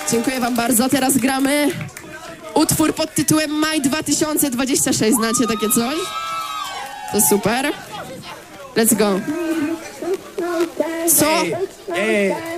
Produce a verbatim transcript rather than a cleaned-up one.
Dziękuję wam bardzo. Teraz gramy utwór pod tytułem Maj dwa tysiące dwudziesty szósty. Znacie takie coś? To super. Let's go. Co? Ej, ej.